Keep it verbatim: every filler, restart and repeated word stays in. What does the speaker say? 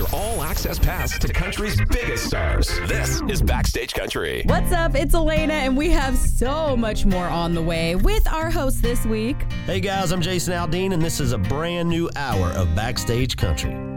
your all-access pass to country's biggest stars. This is Backstage Country. What's up? It's Elena, and we have so much more on the way with our host this week. Hey guys, I'm Jason Aldean, and this is a brand new hour of Backstage Country.